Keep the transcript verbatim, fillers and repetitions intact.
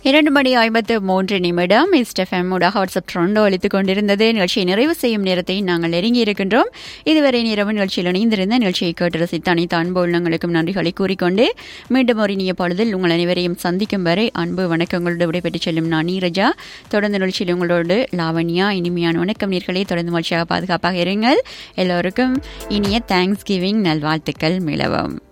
இரண்டு மணி ஐம்பத்து மூன்று நிமிடம் இஸ்டெஃப்எம் ஊடாக வாட்ஸ்அப் ட்ரெண்டோ அளித்துக் கொண்டிருந்தது. நிகழ்ச்சியை நிறைவு செய்யும் நேரத்தை நாங்கள் நெருங்கி இருக்கின்றோம். இதுவரை நேரம் நிகழ்ச்சியில் இணைந்திருந்த நிகழ்ச்சியை கேட்டு ரசித்த அனைத்து அன்பு உள்ளங்களுக்கும் நன்றிகளை கூறிக்கொண்டு மீண்டும் ஒரு இனிய பொழுதில் உங்கள் அனைவரையும் சந்திக்கும் வரை அன்பு வணக்கங்களோடு விடைபெற்றுச் செல்லும் நான் நீரஜா. தொடர்ந்து நிகழ்ச்சியில் உங்களோடு லாவண்யா. இனிமையான வணக்கம் நேயர்களே. தொடர்ந்து மகிழ்ச்சியாக பாதுகாப்பாக இருங்கள். எல்லோருக்கும் இனிய தேங்க்ஸ் கிவிங் நல்வாழ்த்துக்கள் மிளவும்.